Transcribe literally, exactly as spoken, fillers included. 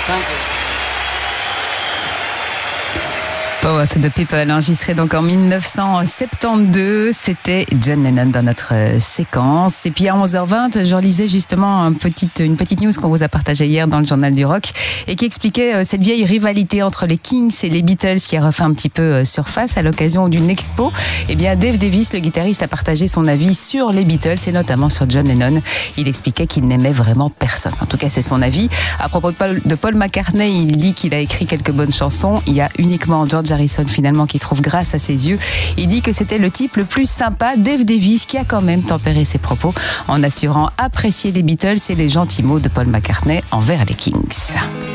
Power to the People, enregistré donc en mille neuf cent soixante-douze, c'était John Lennon dans notre séquence. Et puis à onze heures vingt, je relisais justement un petit, une petite news qu'on vous a partagée hier dans le journal du rock et qui expliquait cette vieille rivalité entre les Kings et les Beatles qui a refait un petit peu surface à l'occasion d'une expo. Et bien Dave Davis, le guitariste, a partagé son avis sur les Beatles et notamment sur John Lennon. Il expliquait qu'il n'aimait vraiment personne. En tout cas, c'est son avis. À propos de Paul, de Paul McCartney, il dit qu'il a écrit quelques bonnes chansons. Il y a uniquement George Harrison finalement qui trouve grâce à ses yeux. Il dit que c'était le type le plus sympa, Dave Davis, qui a quand même tempéré ses propos en assurant apprécier les Beatles et les gentils mots de Paul McCartney envers les Kings.